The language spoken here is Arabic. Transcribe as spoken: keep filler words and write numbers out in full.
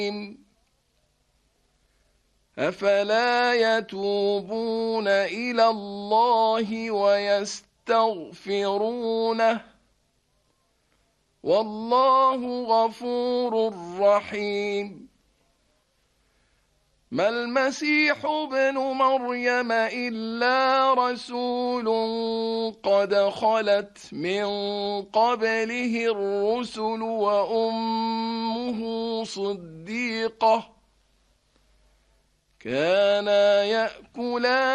أفلا يتوبون إلى الله ويستغفرونه والله غفور رحيم. ما المسيح ابن مريم إلا رسول قد خلت من قبله الرسل وأمه صديقة كانا يأكلان